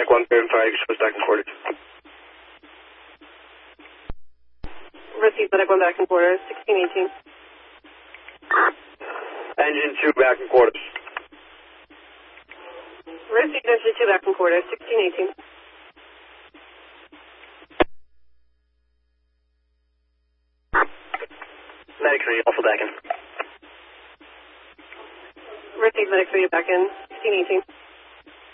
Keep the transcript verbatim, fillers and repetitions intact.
one thirty-five, shows back in quarters. Received medic one back in quarters, sixteen eighteen. Engine two back in quarters. Received engine two back in quarters, sixteen eighteen. Medic three, also back in. Received medic three back in, sixteen eighteen.